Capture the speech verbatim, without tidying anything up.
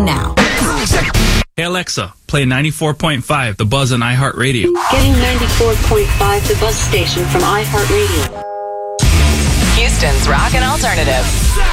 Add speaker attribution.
Speaker 1: now.
Speaker 2: Hey Alexa, play ninety-four point five The Buzz on iHeartRadio.
Speaker 3: Getting ninety-four point five The Buzz station from iHeartRadio.
Speaker 4: Houston's Rock and Alternative.